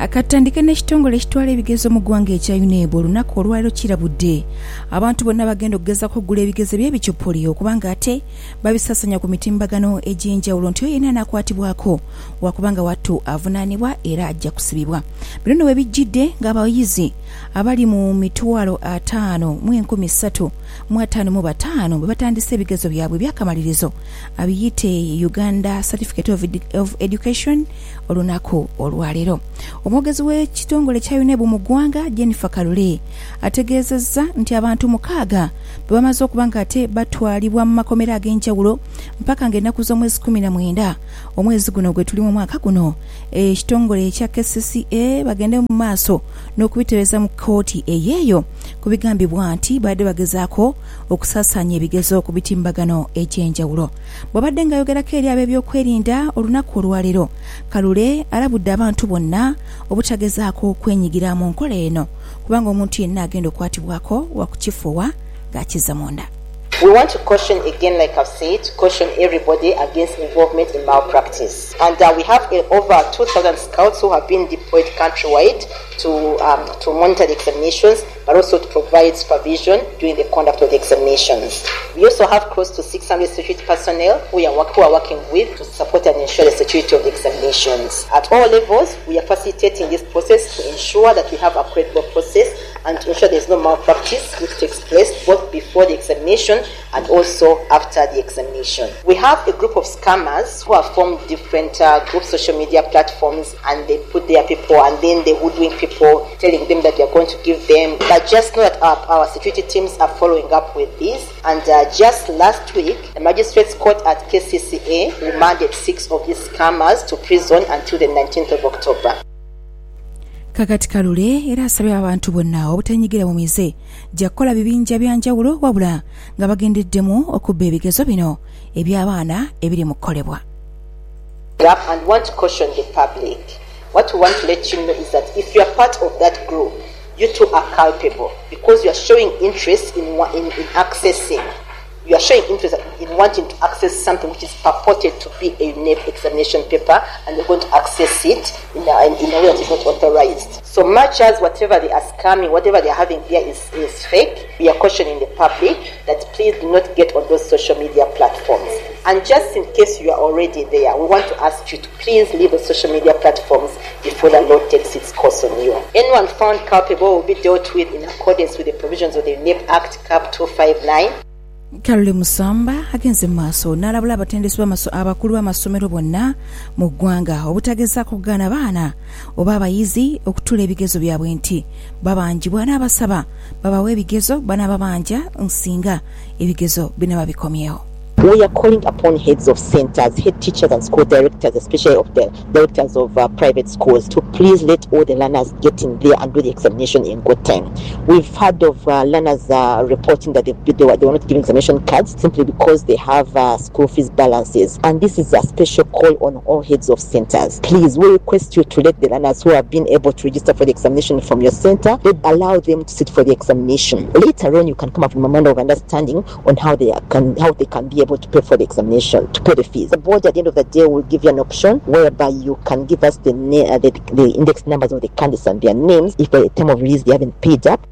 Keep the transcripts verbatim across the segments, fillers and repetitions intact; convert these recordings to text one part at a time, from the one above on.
Akatandike n'ekitongole ekitwala ebigezo mu ggwanga ekya U N E B olunaku olwaliro kirabudde abantu bonna bagenda okugezako okugula ebigezo by'ebicupoliyo kubanga ate babisasanya ku mitimbagano egy'enjawulo nti oyo yenna anakwatibwako wakubanga wattu avunaanibwa era ajja kusibibwa. Bino nno we bijjidde ng'abayizi abali mu mitwalo ataano mu enkumi ssatu mu ataano mu bataano bwe batandise ebigezo byabwe by'akamalirizo abiyite Uganda Certificate of, Edu- of Education olunaku olwaleero. Omwogezi w'ekitongole kya U N E B mu ggwanga Jennifer Kalule ategeezezza nti abantu mukaaga bwe bamaze okuba nga ate batwalibwa mu makomera ag'enjawulo mpaka ng'ennaku z'omwezi kumi na mwenda omwezi guno gwe tuli mu mwaka guno ekitongole ekya K C C A bagende mu maaso n'okubitereeza mu kkooti eyeeyo ku bigambibwa nti badde bagezaako okusaasaanya ebigezo ku bitimbagano eky'enjawulo. Bw'abadde ng'ayogerako eri ab'ebyokwerinda olunaku olwaleero Kalule alabudde abantu bonna obutagezaako kwenyigira mu nkola eno kubanga omuntu yenna agenda okukwatibwako wakukifuuwa ng'akizza munda. We want to caution again, like I've said, caution everybody against involvement in malpractice. And uh, we have uh, over two thousand scouts who have been deployed countrywide to um, to monitor the examinations, but also to provide supervision during the conduct of the examinations. We also have close to six hundred security personnel who are, work, who are working with to support and ensure the security of the examinations. At all levels, we are facilitating this process to ensure that we have a credible process and to ensure there is no malpractice which takes place both before the examination and also after the examination. We have a group of scammers who have formed different uh, group social media platforms, and they put their people and then they woodwink people, telling them that they are going to give them. But just know that our, our security teams are following up with this. And uh, just last week, the Magistrates Court at K C C A remanded six of these scammers to prison until the nineteenth of October. Kakati Kalule era asabye abantu bonna obutanyigira mu mize gya kukola bibinja byanjawulo wabula nga bagendeddemu okubba ebigezo bino eby'abaana ebiri mu kukolebwa. And want to caution the public. What we want to let you know is that if you are part of that group, you too are culpable because you are showing interest in in, in accessing. You are showing interest in wanting to access something which is purported to be a U N E B examination paper, and you're going to access it in a, in a way that is not authorized. So much as whatever they are scamming, whatever they are having there is, is fake, we are cautioning the public that please do not get on those social media platforms. And just in case you are already there, we want to ask you to please leave the social media platforms before the law takes its course on you. Anyone found culpable will be dealt with in accordance with the provisions of the U N E B Act Cap two fifty-nine. Kalule Musamba agenze mu maaso n'alabula abatendesi abakulu b'amasomero bonna mu ggwanga obutagezaako kugaana baana oba abayizi okutula ebigezo byabwe nti babanjibwa n'abasaba babawa ebigezo banaababanja nsinga ebigezo binaba bikomyewo. We are calling upon heads of centers, head teachers and school directors, especially of the directors of uh, private schools, to please let all the learners get in there and do the examination in good time. We've heard of uh, learners uh, reporting that they, they, were, they were not giving examination cards simply because they have uh, school fees balances. And this is a special call on all heads of centers. Please, we request you to let the learners who have been able to register for the examination from your center, let allow them to sit for the examination. Later on, you can come up with a memorandum of understanding on how they can how they can be able to pay for the examination, to pay the fees. The board at the end of the day will give you an option whereby you can give us the, na- uh, the, the index numbers of the candidates and their names if by the time of release they haven't paid up.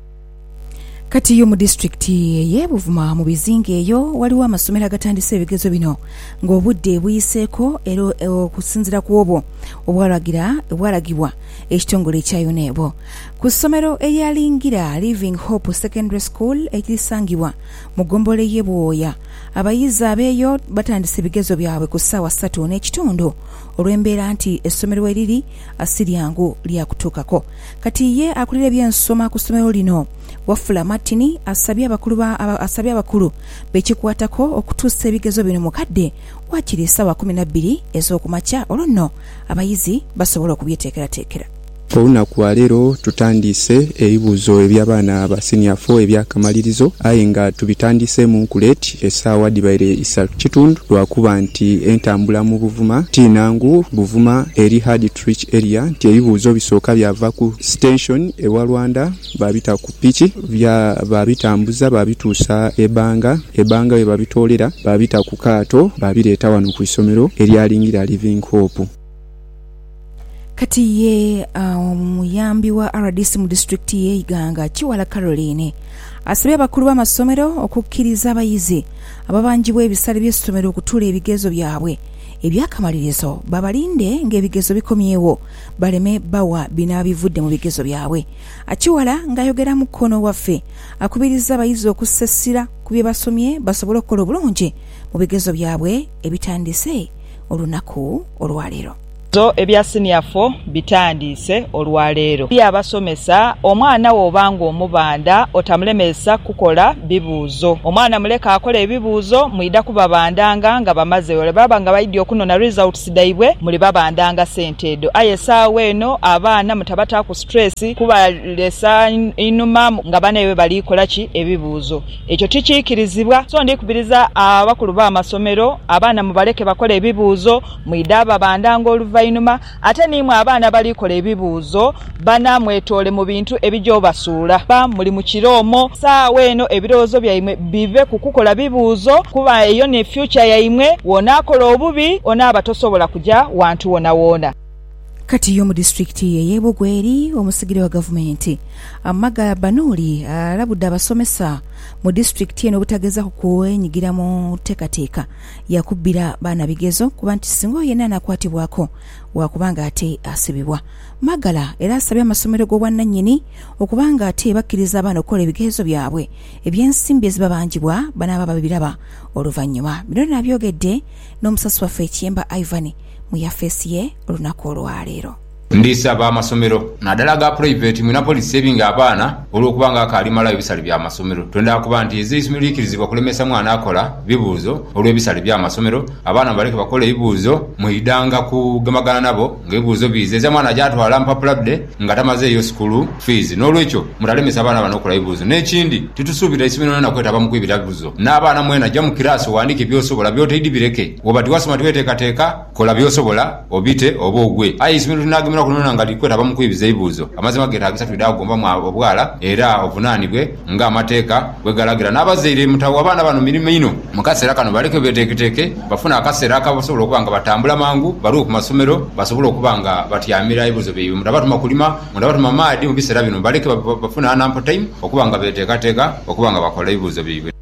Kati yo mu disitulikiti y'e Buvuma mu bizinga eyo waliwo amasomero agatandise ebigezo bino ng'obudde buyiseeko era okusinziira ku obwo obwalagira obwalagibwa ekitongole ekya U N E B. Ku ssomero eryalingira Living Hope Secondary School ekirisangibwa mu ggombolola y'e Bwoya, abayizi abeeyo batandise ebigezo byabwe ku ssaawa ssatu n'ekitundu olw'embeera nti essomero we liri si lyangu lyakutuukako. Kati ye akulira ebyensoma ku ssomero lino Wafula Martini asabye abakulu asabye abakulu bekikwatako okutuusa ebigezo bino mukadde wakiri essaawa kumi na bbiri ez'okumakya olwo nno abayizi basobola okubyeteekerateekera. Olunaku lwaleero tutandise ebibuuzo eby'abaana aba senior four ebyakamalirizo aye nga tubitandise mu nkuleeti essaawa dibaire isatu kitundu lwakuba nti entambula mu Buvuma tinangu Buvuma eri hard to reach area nti ebibuuzo bisooka byava ku station ewa Rwanda babita ku piki bya babitambuza babituusa ebanga ebanga we babitoolera babita ku kaato babireeta wano ku isomero eryalingira Living Hope. kati ye omuyambi um, wa R D C mu district ye Iganga Kiwala Caroline asabye abakulu b'amasomero okukkiriza abayizi ababanjibwa ebisale by'essomero okutuula ebigezo byabwe ebyakamalirizo babalinde ng'ebigezo bikomyewo baleme bawa binaabivudde mu bigezo byabwe. Akiwala ng'ayogera mu kkono waffe akubiriza abayizi okussessira ku bye basomye basobole okukola obulungi mu bigezo byabwe ebitandise olunaku olwaleero. zo ebya senior four bitandise olwaleero byabasomesa omwana wobanga omubanda otamulemesa kukola bibuuzo omwana muleka akola ebibuuzo muida kubabandanga nga bamaze ole baba nga baidi okunona results daibwe muli babandanga sentedo ayesa weno abaana mutabata ku stress kuba lesa inuma nga banewe bali kola ki ebibuuzo ekyo tikikirizibwa so ndi kubiriza abakulu ba masomero abaana mubaleke bakola ebibuuzo muida babandanga oluva inuma ate nimwe abaana bali kola ebibuuzo bana mwetole mu bintu ebijo basuula ba muli mu kiromo saawe eno ebirozo byaimwe bive kukukola bibuuzo kuba eyo ne future yaimwe wona kola obubi ona abatosobola kuja wantu wona wona. Kati yo mu district ye Yebogweri omusigire wa government Amagala Banuli alabudde abasomesa mu district eno butageza kuwenyigira mu tekateeka yakubbira baana bigezo kuba nti singo yenna anakwatibwako wakubanga ate asibibwa. Magala era asabye amasomero g'obwannannyini okubanga ate bakkiriza abaana okukola ebigezo byabwe ebyensimbi ezibabanjibwa banaaba babiraba oluvannyuma. Bino nabyogedde n'omusasi waffe Ekiyemba Ivan mu yafeesi ye olunaku olwaleero. Ndisaba amasomero naddala ga private mwina police saving abaana olwokubanga akalimala ebisale bya amasomero twenda kuba nti ezisomero ikirizibwa kulemesa mwana akola bibuuzo olw'ebisale bya amasomero abaana baleke bakola ebibuuzo muidanga kugemagana nabo ng'ebibuuzo bize eza mwana jatwala mpapulabde nga tamaze eyo school fees n'olwekyo mutalemesa abaana bano okukola ebibuuzo n'ekindi titusuubira essomero na kwetaba mu kwibira bibuuzo n'abaana mwena ajja mu kirasi wandike byosobola byoteidi bireke obati wasoma tweteekateeka kola byosobola obite oba ogwe ayi essomero tunagema kunona nga likweta bamukwibiza ebibuuzo amazima getagisa twida kugomba mu obwala era ovunaanibwe nga amateeka bwegalagira n'abazaire mutawa abaana bano mirimu ino mukasera kano baleke beteeketeke bafuna akasera akabasobola okubanga batambula mangu bali ku masomero basobola okubanga batyamira ebibuuzo byabwe mutabatuma kulima mutabatuma maadi mu biseera bino baleke bafuna anampo time okubanga beteekateeka okubanga bakola ebibuuzo byabwe.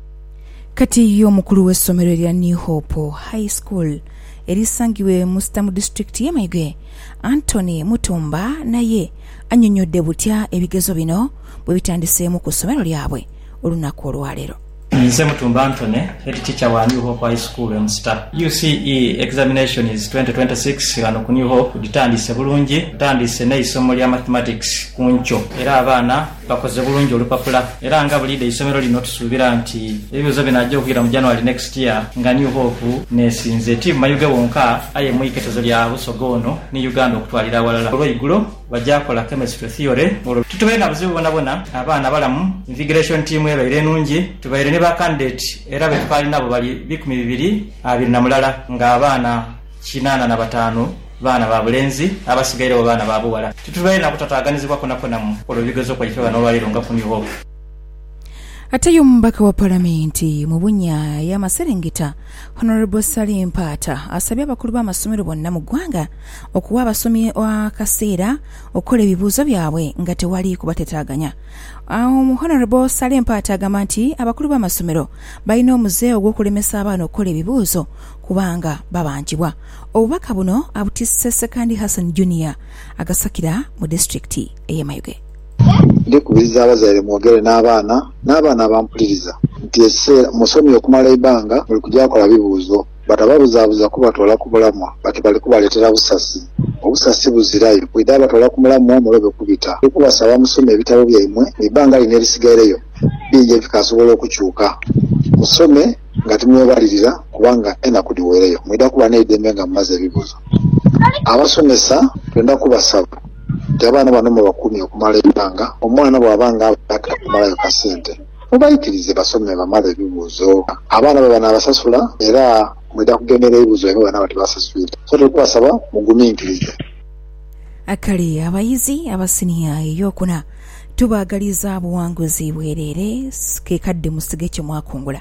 Kati yo mukulu w'essomero lya New Hope High School erisangiwe mu Stamu district ye Mayigwe Anthony Mutumba naye annyonnyodde butya ebigezo bino bwe bitandiseemu ku ssomero lyabwe olunaku olwaleero. Nze Mutumba Anthony, head teacher wa New Hope High School M Star. U C E examination is twenty twenty-six ano ku New Hope ditandise bulungi, ditandise n'eisomo lya mathematics kuncho. Era abaana bakoze bulungi olupapula. Era nga bulide isomero lino tusuubira nti ebibuuzo binajja okugira mu January next year nga New Hope nesinze team Mayuge wonka aye mu iketezo lya Busogono ni Uganda okutwalira awalala. Olw'eigulo bajja kola chemistry theory. Tutubeera buzibu bonabona abaana balamu invigilator team ebaire nungi tubaire ne ba candidate era betwali nabo bali bikumi bibiri abiri na mulala nga abaana kinana na batano baana ba bulenzi abasigaire baana ba buwala tutubaire na kutataganizibwa kona kona mu olubigezo kwa ifewa n'olwaliro nga kuni ho. Ate y'omubaka wa palamenti mu Bunya ya Maserengeta Honorable Salim Mpata asabye abakulu b'amasomero bonna mu ggwanga okuwa abasomi akaseera okukola ebibuuzo byabwe nga tewali kubatetaganya. Um, Honorable Salim Mpata agamba nti abakulu b'amasomero balina omuze ogw'okulemesa abaana okukola ebibuuzo kubanga babanjibwa. Obubaka buno abutisse Sekandi Hassan Junior agasakira mu districti ey'e Mayuge. Ndi kubiriza abazaire mwogere n'abaana n'abaana abampuliriza nti ekiseera musomi okumala ebbanga buli kujja akola bibuuzo batababuzaabuza kubatwala ku mulamwa bati bali kubaleetera busasi obusasi buzirayo bwida abatwala ku mulamwa mulobe kubita tukubasaba musome ebitabo byaimwe ebbanga lino erisigayireyo bijja bikasobola okukyuka musome nga timwebalirira kubanga enaku diweereyo mwida kuba n'eddembe nga mumaze ebibuuzo. Abasomesa twenda kubasaba abaana bano mu bakumi okumala ebbanga omwana bw'abanga abaka kumalayo kasente mubayikirize basome bamala ebibuuzo abaana be banaabasasula era mwida kugemera ebibuuzo ebyo bana bati basasulira so tukubasaba mugumiikirize. Akali abayizi abasiniya eyokuna tubaagaliza buwanguzi bwereere ke kadde musige kye mwakungula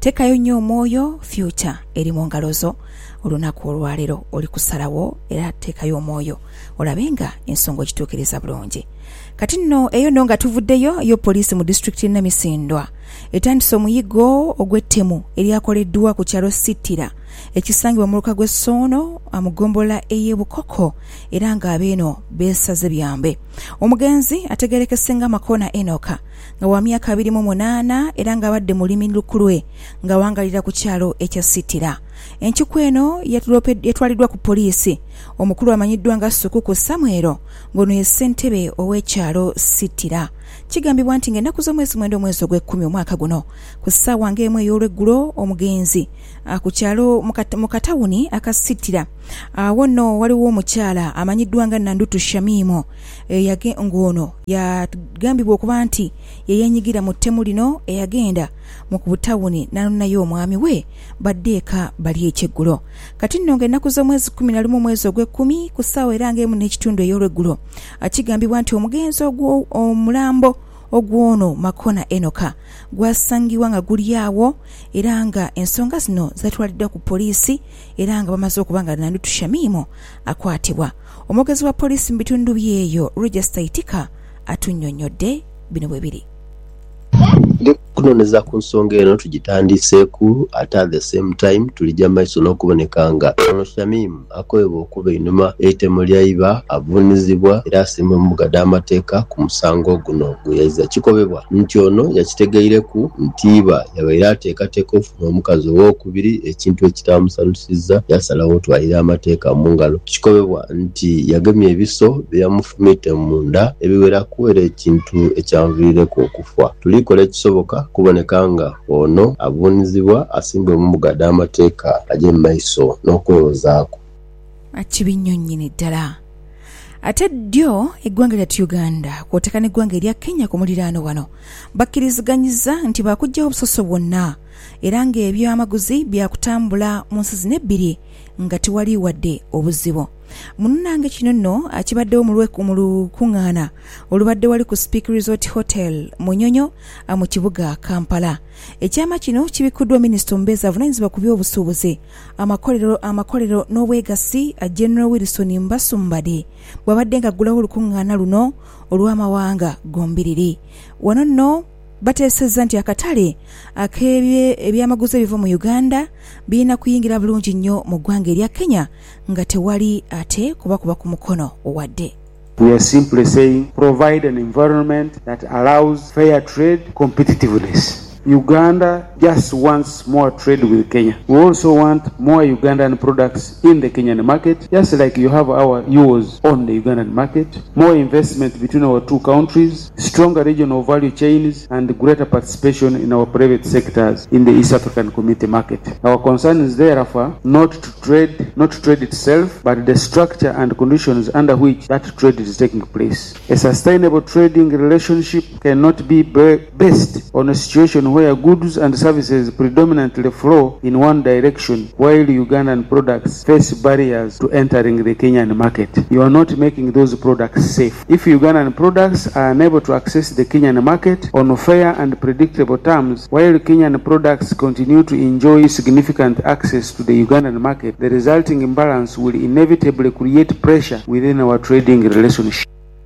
Tekayo nnyo omwoyo future eri mu ngalo zo olunaku olwaleero oli kusalawo era teekayo omwoyo olabenga ensonga okituukiriza bulungi. Kati nno eyo nno nga tuvuddeyo yo poliisi mu disitulikiti Namisindwa etandise omuyigo ogw'ettemu eryakoleddwa ku kyalo Sittira ekisangibwa mu luka gw'Essoono amugombola ey'e Bukoko era ng'abeeno beesaze byambe. Omugenzi ategeerekese nga Makona Enoka nga wa myaka abiri mu munaana era ng'abadde mulimi lukulwe nga wangalira ku kyalo ekya Sittira. Enkiku eno yatwaliddwa ku poliisi. Omukulu amanyiddwa nga Sukuku Samuel ng'ono ye ssentebe ow'ekyalo Sittira. Kigambibwa nti ng'ennaku z'omwezi mwenda omwezi ogw'ekkumi omwaka guno ku ssaawa ng'emu ey'olweggulo omugenzi ku kyalo mu katawuni aka Sittira awo nno waliwo omukyala amanyiddwa nga Nandutu Shamimu eyage ng'ono yagambibwa okuba nti yeyenyigira mu ttemu lino eyagenda mu butawuni nayo omwami we baddeeka bali ekyeggulo. Kati nno ng'ennaku z'omwezi kkumi na lumu omwezi ogw'ekkumi ku ssaawa era ng'emu n'ekitundu ey'olweggulo kigambibwa nti omugenzi omulambo ogwono Makona Enoka gwasangibwa nga guli awo era nga ensonga zino zatwaliddwa ku poliisi era nga bamaze okuba nga Nandutu Shamimu akwatibwa. Omwogezi wa poliisi mu bitundu byeyo Register Itika atunnyonnyodde bino bwe biri. Kunoneza ku nsonga eno tugitandiseeku ate at the same time tulijja maiso n'okuboneka nga ono Shamimu akoebwa okuba einuma eitemo lyayiba avuunizibwa era asiimwe mu mbuga d'amateeka ku musango guno guyeza. Kikobebwa nti ono yakitegeeireku nti iba yabaire ateekateeka ofuna omukazi ow'okubiri ekintu ekitamusanyusizza yasalawo otwalire amateeka mu ngalo. Kikobebwa nti yagemye ebiso byamufumite munda ebiweraku era ekintu ekyanviireku okufa. Tulikola ekisoboka kuboneka nga ono avuunizibwa asimbwe mu mbuga d'amateeka ajje mu maiso n'okwewozaako. Akibinnyonnyini ddala. Ate ddyo eggwanga lya Uganda kw'oteeka n'eggwanga erya Kenya ku muliraano wano bakkiriziganyiza nti baakugyawo obusoso bwonna era ng'ebyamaguzi byakutambula mu nsi zino ebbiri nga tewali wadde obuzibu. Munnange kino nno akibaddewo mu lukuŋŋaana olubadde wali ku Speak Resort Hotel Munyonyo mu kibuga Kampala. Ekyama kino kibikuddwa Minisita omubeezi avunaanyizibwa ku by'obusuubuzi amakolero amakolero n'obwegassi General Wilson Mbasumbade bw'abadde ng'aggulawo olukuŋŋaana luno olw'amawanga gombiriri. Wano nno bateesezza nti akatale ak'ebyamaguzi ebiva mu Uganda birina kuyingira bulungi nnyo mu ggwanga erya Kenya nga tewali ate kubakuba ku mukono wadde. We are simply saying provide an environment that allows fair trade competitiveness. Uganda just wants more trade with Kenya. We also want more Ugandan products in the Kenyan market, just like you have our yours on the Ugandan market. More investment between our two countries, stronger regional value chains, and greater participation in our private sectors in the East African Community market. Our concern is therefore not to trade, not to trade itself, but the structure and conditions under which that trade is taking place. A sustainable trading relationship cannot be based on a situation where goods and services predominantly flow in one direction while Ugandan products face barriers to entering the Kenyan market. You are not making those products safe. If Ugandan products are unable to access the Kenyan market on fair and predictable terms, while Kenyan products continue to enjoy significant access to the Ugandan market, the resulting imbalance will inevitably create pressure within our trading relationship.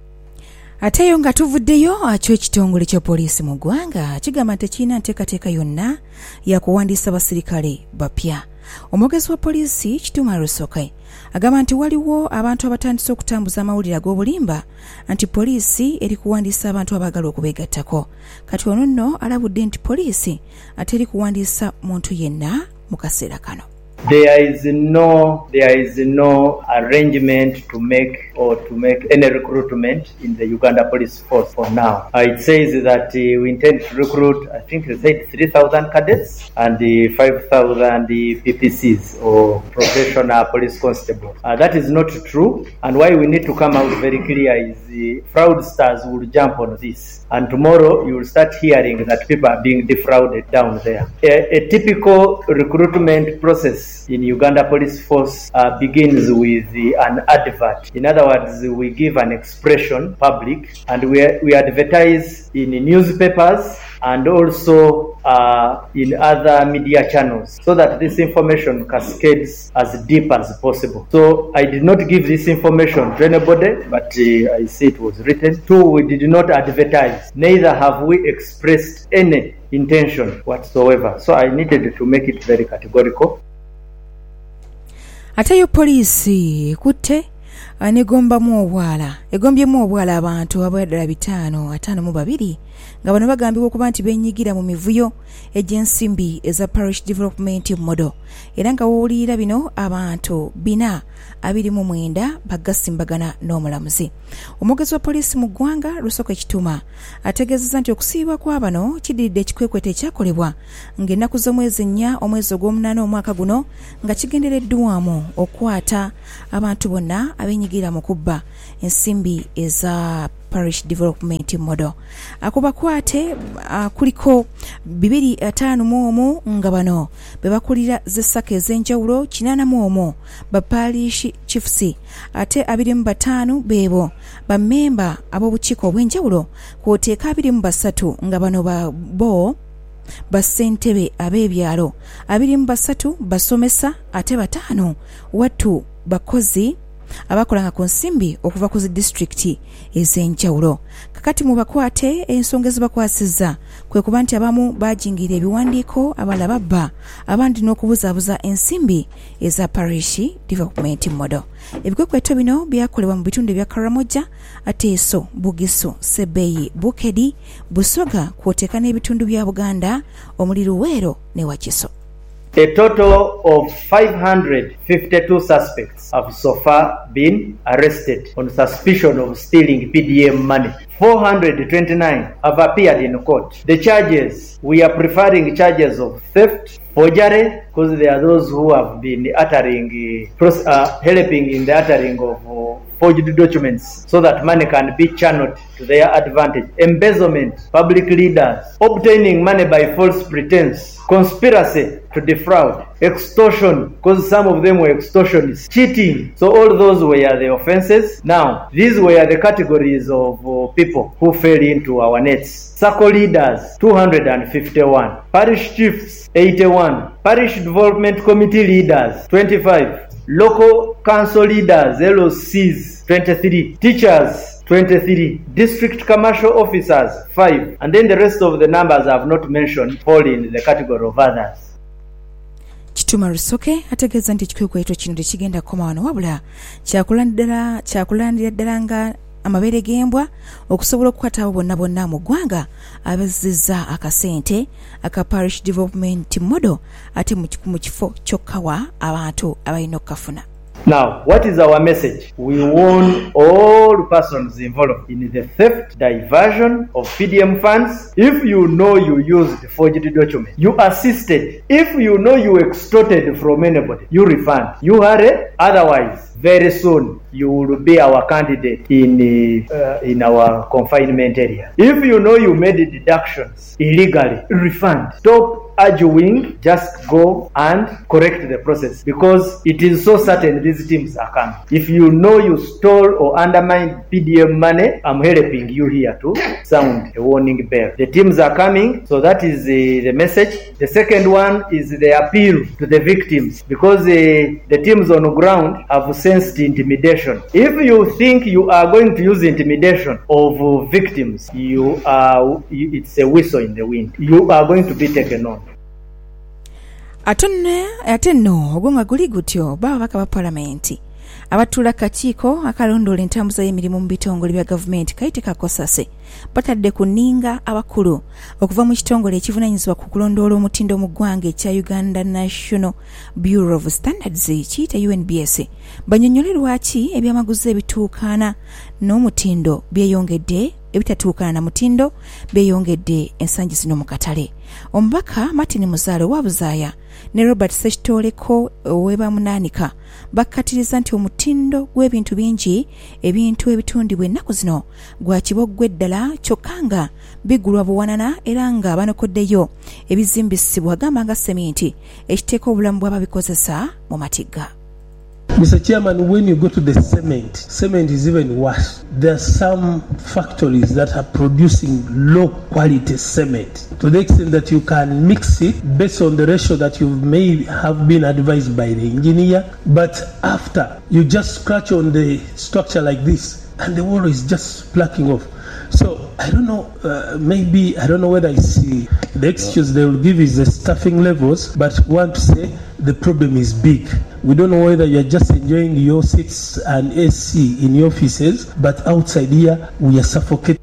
Ateyo nga tuvuddeyo akyo ekitongole kya poliisi mu ggwanga kigamba nti tekirina nteekateeka yonna ya kuwandiisa basirikale bapya. Omwogezi wa poliisi Kituma Rusoke agamba nti waliwo abantu abatandise okutambuza amawulire ag'obulimba nti poliisi eri kuwandiisa abantu abaagala okubeegattako. Kati ono nno alabudde nti poliisi ate eri kuwandiisa muntu yenna mu kaseera kano. There is no, there is no arrangement to make or to make any recruitment in the Uganda Police Force for now. Uh, it says that uh, we intend to recruit, I think they said three thousand cadets and uh, five thousand P P Cs or professional police constables. Uh, that is not true, and why we need to come out very clear is the uh, fraudsters will jump on this. And tomorrow you will start hearing that people are being defrauded down there. A, a typical recruitment process in Uganda Police Force uh, begins with the, an advert. In other words, we give an expression public and we, we advertise in newspapers and also uh, in other media channels so that this information cascades as deep as possible. So I did not give this information to anybody, but uh, I see it was written. Two, we did not advertise. Neither have we expressed any intention whatsoever. So I needed to make it very categorical. Atayo poliisi kutte anegombamu obwala egombyemu obwala abantu abaddala bitaano ataano mu babiri nga bano bagambibwa okuba nti benyigira mu mivuyo egy'ensimbi eza Parish Development Model era nga wowulira bino abantu bina abiri mu mwenda bagasimbagana n'omulamuzi. Omwogezi wa poliisi mu ggwanga Lusoko Kituma ategeezezza nti okusiibwa kwa bano kiddiridde ekikwekwete ekyakolebwa ng'ennaku z'omwezi nnya omwezi ogw'omunaana omwaka guno nga kigendereddwamu okukwata abantu bonna abenyigira mu kubba ensimbi eza Parish Development Model. Akubakwate uh, kuliko bibiri ataano mu omu nga bano bebakulira z'essaka ez'enjawulo kinaana mu omu ba parish chiefs ate abiri mu bataano beebo bammemba ab'obukiiko obw'enjawulo kw'oteeka abiri mu basatu nga bano ba bo bassentebe ab'ebyalo abiri mu basatu basomesa ate bataano wattu bakozi abakolanga ku nsimbi okuva ku zi disitulikiti ez'enjawulo. Kakati mu bakwate ensonga ezibakwasizza kwe kuba nti abamu baajingira ebiwandiiko abalala babba abandi n'okubuzaabuza ensimbi eza Parish Development Model. Ebikwekweto bino byakolebwa mu bitundu ebya Karamoja, Ateeso, Bugisu, Sebeyi, Bukedi, Busoga kw'oteeka n'ebitundu bya Buganda omuli Luweero ne Wakiso. A total of five hundred fifty-two suspects have so far been arrested on suspicion of stealing P D M money. four hundred twenty-nine have appeared in court. The charges, we are preferring charges of theft, forgery, because there are those who have been uttering, uh, uh, helping in the uttering of uh, forged documents so that money can be channeled to their advantage, embezzlement, public leaders, obtaining money by false pretense, conspiracy to defraud, extortion, because some of them were extortionists, cheating. So all those were the offenses. Now, these were the categories of uh, people who fell into our nets. Circle leaders, two hundred fifty-one. Parish chiefs, eighty-one. Parish development committee leaders, twenty-five. Local council leaders, L O Cs, twenty-three. Teachers, twenty-three. District commercial officers, five. And then the rest of the numbers I have not mentioned fall in the category of others. Kituma Rusoke ategeeza nti ekikwekweto kino tekigenda kukoma wano wabula kyakulandira kyakulandira ddala nga amabeere g'embwa okusobola okukwata abo bonna bonna mu ggwanga abazzizza akasente aka Parish Development Model ate mu kifo kyokkawa abantu abalina okukafuna. Now, what is our message? We warn all persons involved in the theft, diversion of P D M funds. If you know you used forged document, you assisted. If you know you extorted from anybody, you refund. You hurry. Otherwise, very soon you will be our candidate in uh, in our confinement area. If you know you made deductions illegally, refund. Stop arguing, just go and correct the process because it is so certain these teams are coming. If you know you stole or undermined P D M money, I'm helping you here to sound a warning bell. The teams are coming, so that is uh, the message. The second one is the appeal to the victims because uh, the teams on the ground have sensed intimidation. If you think you are going to use intimidation of uh, victims, you are you, it's a whistle in the wind. You are going to be taken on. Atonne ate nno ogwo nga guli gutyo babaka ba palamenti abatula kakiiko akalondola entambuza y'emirimu mu bitongole bya gavumenti Kaite Kakosase batadde ku nninga abakulu okuva mu kitongole ekivunanyizibwa ku kulondoola omutindo mu ggwanga ekya Uganda National Bureau of Standards kiyita U N B S bannyonnyole lwaki ebyamaguzi ebituukaana n'omutindo byeyongedde ebitatuukana na mutindo byeyongedde ensangi zino mu katale. Omubaka Martin Muzaale wa Buzaaya ne Robert Sekitoleko ow'ebamunaanika bakkatiriza nti omutindo gw'ebintu bingi ebintu ebitundibwa ennaku zino gwa kiboggwe ddala kyokka nga bigulwa buwanana era nga banokoddeyo ebizimbisibwa gamba nga sementi ekiteeka obulamu bw'ababikozesa mu matigga. Mister Chairman, when you go to the cement, cement is even worse. There are some factories that are producing low quality cement to the extent that you can mix it based on the ratio that you may have been advised by the engineer, but after you just scratch on the structure like this and the wall is just plucking off. So I don't know, uh, maybe I don't know whether it's uh, the excuse they will give is the staffing levels, but want to say the problem is big. We don't know whether you're just enjoying your seats and A C in your offices, but outside here we are suffocating.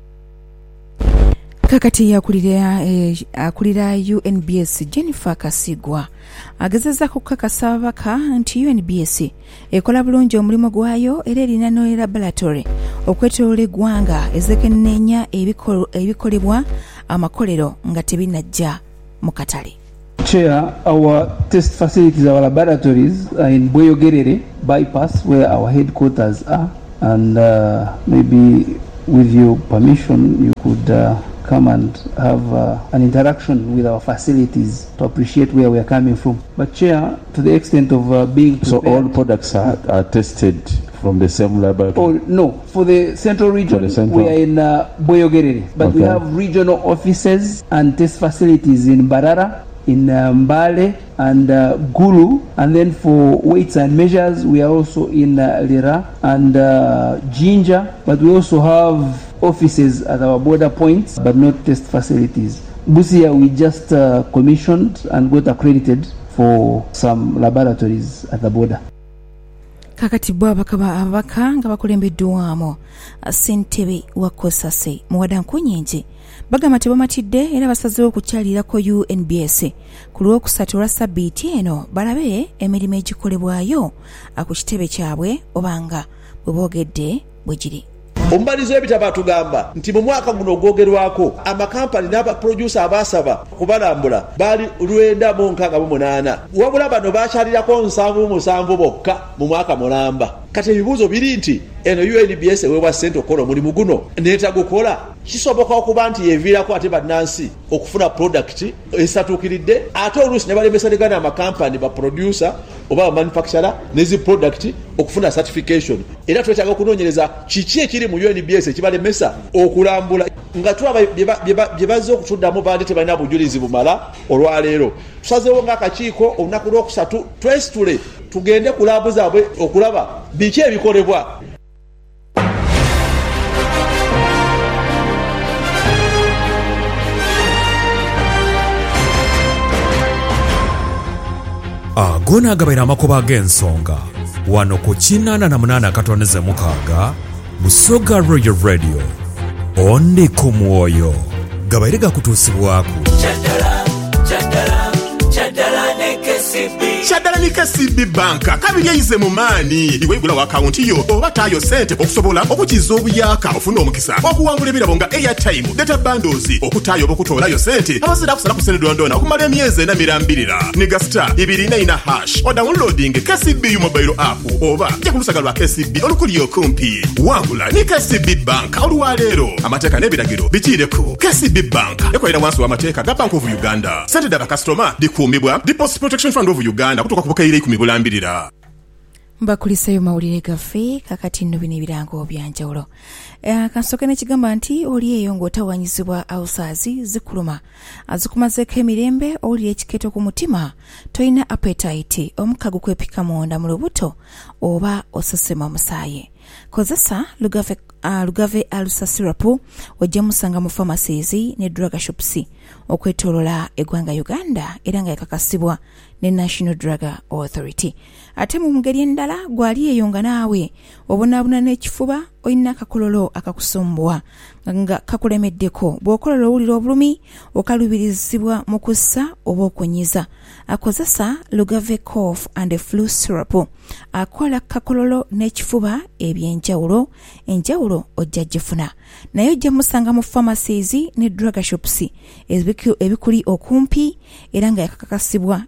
Kakati akulira eh, akulira U N B S Jennifer Kasigwa agezeza kukakasa ababaka nti U N B S ekola bulungi omulimu gwayo era erina no laboratory okwetoloola eggwanga ezekenneenya ebikolebwa amakolero nga tebinajja mu katale. Chair, our test facilities, our laboratories are in Boyogerere bypass where our headquarters are, and uh, maybe with your permission you could uh, come and have uh, an interaction with our facilities to appreciate where we are coming from. But Chair, to the extent of uh, being prepared, so all products are, are tested from the same laboratory? Oh, no. For the central region, the central. we are in uh, Boyogerere, but okay. we have regional offices and test facilities in Barara, in uh, Mbale and uh, Gulu, and then for weights and measures we are also in uh, Lira and uh, Jinja, but we also have offices at our border points but not test facilities. Busia we just uh, commissioned and got accredited for some laboratories at the border. Kakati bwa bakaba abaka nga bakulembeddwamu Ssentebe wa Kosase muwadanku nyingi bagamba tebamatidde era basazeewo okukyalirako U N B S ku lwokusatu lwa sabbiiti eno balabe emirimu egikolebwayo ku kitebe kyabwe obanga bwe boogedde bwe giri. Ombalizo ebitaba tugamba nti mu mwaka guno ogwogerwako amakampani n'abaproducer abasaba kubalambula bali lwenda mu nkaaga mu munaana wabula bano bakyalirako nsanvu musanvu bokka mu mwaka mulamba. Kati ebibuuzo biri nti eno U N B S weewa ssente okukola omulimu guno neetagukola kisoboka okuba nti yeviirako ate bannansi okufuna product esatuukiridde ate oluusi ne balemesa ne gana amakampani baproducer oba bamanufacturer nezi product okufuna certification era twetaaga okunoonyereza kiki ekiri mu U N B S ekibalemesa okulambula nga tulaba bye bazze okutuddamu baali tebalina bujulizi bumala olwaleero. Tusazeewo ng'akakiiko olunaku lwokusatu twesitule tugende ku laabu zaabwe okulaba biki ebikolebwa. Agona agabaira amakuba g'ensonga wano ku kinaana na munaana akatoneze mukaaga Busoga Royal Radio ondi ku mwoyo gabaire gakutuusibwako Chadala, chadala, chadala ne K C B. Chadala ne K C B banka kabiri yayize mu maani iwe igula wa account yo oba tayo sente okusobola okukiza obuyaka ofuna omukisa okuwangula ebirabo nga airtime data bundles okutayo okutoolayo sente abasira kusala kusene dondona okumala emyezi na mirambirira niga star ibiri na ina hash o downloading K C B mobile app oba jja kulusagalwa K C B olukuli okumpi wangula ne K C B banka olwaleero amateeka n'ebiragiro bikiireko. K C B banka ekolera wansi w'amateeka ga Bank of Uganda. Sente daba customer dikuumibwa Deposit Protection Fund of Uganda kutoka ku bukaire ikumi bulambirira. Mbakulisayo mawulire gaffe kakati nno bino ebirango byanjawulo. Kansoke n'ekigamba nti oli eyo ng'otawanyizibwa awusaazi zikuluma azikumazeeko emirembe owulira ekiketo ku mutima toyina appetite omukago kwepika munda mu lubuto oba osesema omusaayi kozesa lugave uh, lugave alusa syrup ojja musanga mu pharmacies ne drug shops okwetolola eggwanga Uganda era nga yakakasibwa ne National Drug Authority. Ate mu ngeri endala gwali eyo nga naawe obonaabona n'ekifuba oyina akakololo akakusombwa nga kakulemeddeko bw'okololo owulira obulumi okalubirizibwa mu kussa oba okunyiza akozesa Lugave cough and flu syrup akola kakololo n'ekifuba ebyenjawulo enjawulo ojja gifuna naye ojja musanga mu pharmacies ne drug shops ebikuli okumpi era nga yakakasibwa ne National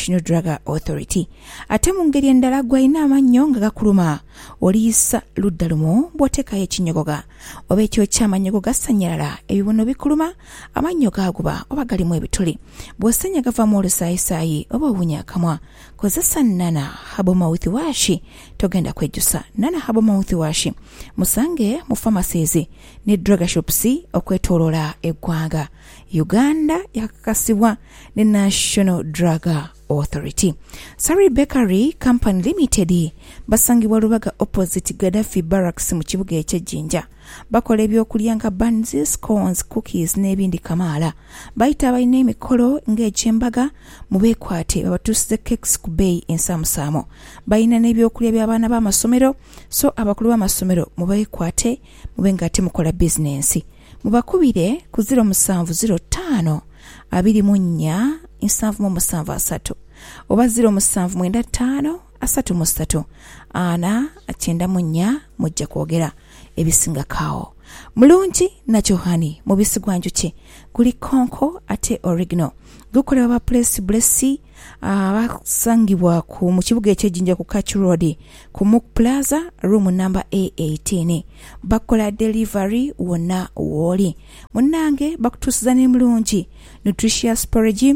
National Drug Authority. Ate mu ngeri endala gwalina amannyo nga gakuluma oliyisa ludda lumu bw'oteekayo ekinyogoga oba ekyokya amanyogo gasanyalala ebibuno bikuluma amannyo gaaguba oba galimu ebituli bw'osenya gavaamu olusaayisaayi oba obunya akamwa kozesa Nana Herbal Mouthwash togenda kwejjusa. Nana Herbal Mouthwash musange mu pharmacies ne drug shops okwetooloola eggwanga. Uganda yakakasibwa ne National Drug Authority. Surrey Bakery Company Limited basangibwa Lubaga opposite Gaddafi Barracks mu kibuga eky'Ejjinja. Bakola ebyokulya nga buns, scones, cookies n'ebindi kamaala. Bayita abalina emikolo ng'ekyembaga mu beekwate babatuusize cakes ku bbeeyi ensaamusaamu. Balina n'ebyokulya by'abaana b'amasomero, so abakulu b'amasomero mu beekwate mube ng'ate mukola bizinensi. Mubakubire ku zero musanvu zero ttaano abiri mu nnya nsanvu mu musanvu asatu oba zero musanvu mwenda ttaano asatu mu ssatu ana akyenda mu nnya mujja kwogera ebisinga kaawo. Mulungi nakyo hani mu bisigwa njuki guli konko ate original gukolebwa ba Place Blessi abasangibwa ku mu kibuga eky'Ejjinja ku Catch Road ku Muk Plaza room number A eighteen. Bakola delivery wonna woli munange bakutusiza ne mulungi nutritious porridge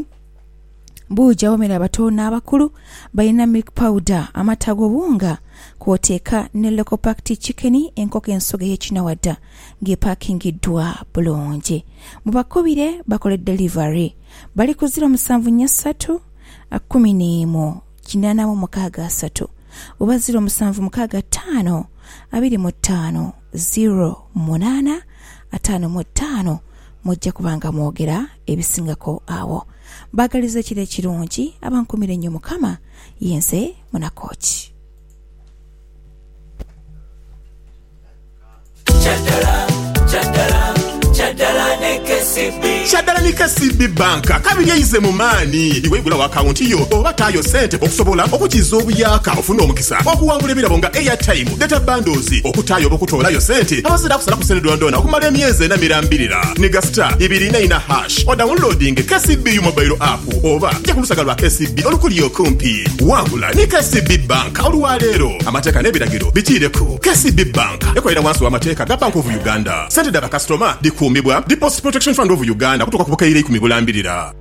buja wamera abato n'abakulu balina milk powder amata g'obuwunga kwoteeka ne local packed chicken enkoko ensoga y'ekinawadda ng'epaakingiddwa bulungi. Mubakubire bakole delivery bali ku zero musanvu nnya ssatu kumi n'emu kinaana mu mukaaga asatu oba zero musanvu mukaaga ttaano abiri mu ttaano zero munaana ataano mu ttaano mujja kubanga mwogera ebisingako awo. Bagaliza ekiro ekirungi abankumire nnyo Mukama yenze Munakoki. Chadala, chadala, chadala ne K C B. Chadala ne K C B Bank kabiri eyize mu maani iwe igula wa akaunti yo oba tayo sente okusobola okukiza obuyaka ofuna omukisa okuwangula ebirabo nga airtime data bundles okutayo okutoolayo sente abazira kusala ku sente dondona okumala emyezi ena mirambirira ne gastar ibiri na ina hash o downloading K C B mobile app oba jja kulusaga lwa K C B olukuli okumpi wangula ne K C B Bank olwaleero amateeka n'ebiragiro bikiireko. K C B Bank ekolera wansi w'amateeka ga Bank of Uganda. Sente daba customer dikuumibwa Deposit Protection Fund of Uganda kutoka kupoka ile ikumi bulambirira.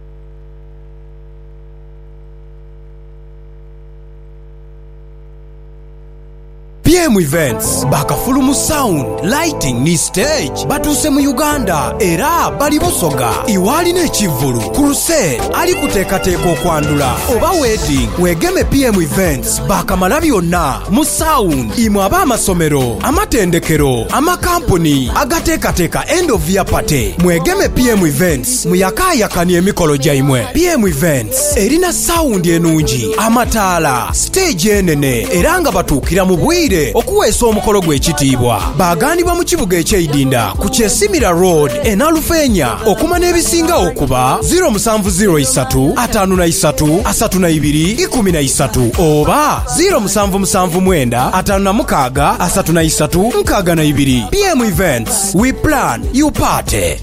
P M Events bakafulumu sound lighting ni stage batuse mu Uganda era bali bosoga iwali n'ekivulu crusade ali kuteekateeka okwandula oba wedding wegeme P M Events bakamala byonna mu sound imwe ab'amasomero amatendekero amakampuni agateekateeka end of year party mwegeme P M Events muyakaayakani emikolo gyaimwe. P M Events erina sound enungi amataala stage enene era nga batuukira mu bwire okuweesa omukolo gw'ekitiibwa. Baagandibwa mu kibuga eky'Eidinda ku Kyesimira Road enalufeenya okumana ebisinga okuba zero musanvu zero isatu ataano na isatu asatu na ibiri ikumi na isatu oba zero musanvu musanvu mwenda ataano na mukaaga asatu na isatu nkaaga na ibiri. P M Events, we plan, you party.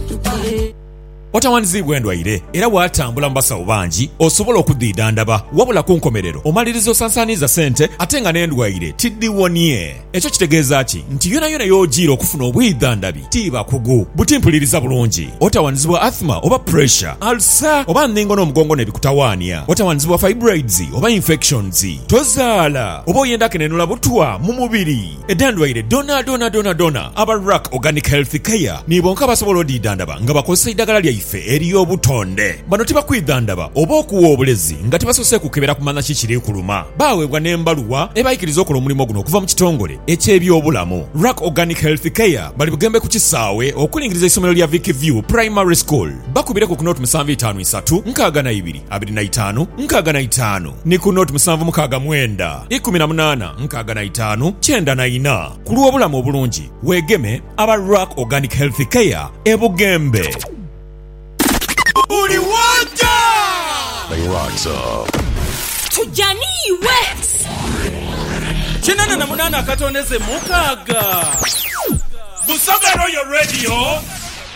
Otawanzibwa endwaire era bw'atambula mu basawo bangi osobola okuddiidandaba wabula ku nkomerero omaliriza osansaaniza sente ate nga n'endwaire tiddiwonye. Ekyo kitegeeza ki nti yona yona y'ogiira okufuna obwiddandabi tiiba kugu butimpuliriza bulungi. Otawanzibwa asthma oba pressure ulcer oba nningo n'omugongo n'ebikutawaanya. Otawanzibwa fibroids oba infections tozaala oba oyenda kenenula butwa mu mubiri. Eddandwaire dona dona dona dona aba Rock Organic Health Care nibonka basobola oddiidandaba nga bakozesa eddagala lya eri obutonde. Bano tibakwidandaba oba okuwa obulezi nga tebasose kukebera kumanya kikiri kuluma. Baweebwa n'embaluwa ebayikiriza okola omulimu guno okuva mu kitongole eky'ebyobulamu. Rock Organic Health Care bali bugembe ku kisaawe okulingiriza essomero lya Vicky View Primary School. Bakubire ku note musanvu itaano isatu nkaaga na ibiri abiri na itaano nkaaga na itaano ni ku note musanvu mukaaga mwenda ikumi na munaana nkaaga na itaano kyenda na ina. Ku lw'obulamu obulungi weegeme aba Rock Organic Health Care ebugembe. Uli wanja! They rocks up. Tujaniwe! Chinana na munana katondeze mukaga. Busoga Royal Radio